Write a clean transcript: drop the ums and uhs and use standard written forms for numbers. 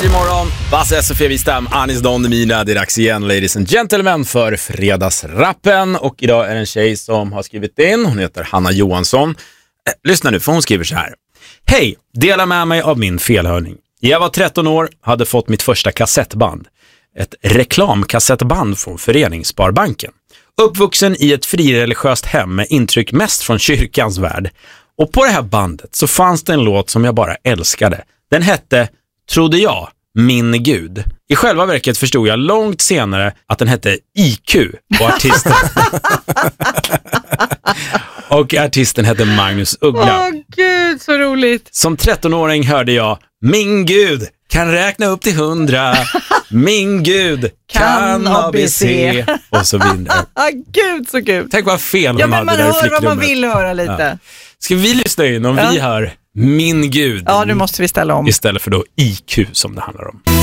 morgon. Basse SFV Vistam, Anis Don Demina. Det är dags igen, ladies and gentlemen, för fredagsrappen. Och idag är det en tjej som har skrivit in. Hon heter Hanna Johansson. Lyssna nu, för hon skriver så här. Hej, dela med mig av min felhörning. Jag var 13 år, hade fått mitt första kassettband. Ett reklamkassettband från Föreningssparbanken. Uppvuxen i ett frireligiöst hem med intryck mest från kyrkans värld. Och på det här bandet så fanns det en låt som jag bara älskade. Den hette, trodde jag, Min Gud. I själva verket förstod jag långt senare att den hette IQ och artisten. Och artisten hette Magnus Uggla. Åh gud, så roligt. Som 13-åring hörde jag, min Gud kan räkna upp till 100. Min Gud kan ABC. Och så vidare. Gud så kul. Tänk vad fel ja, hon hade man där i hör flickrummet. vad man vill höra lite. Ja. Ska vi lyssna in om vi hör Min Gud? Ja, det måste vi ställa om. Istället för då IQ som det handlar om.